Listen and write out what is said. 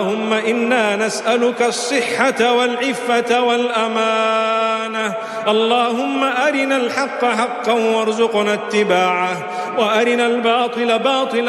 اللهم إنا نسألك الصحة والعفة والأمانة. اللهم أرنا الحق حقا وارزقنا اتباعه، وأرنا الباطل باطلا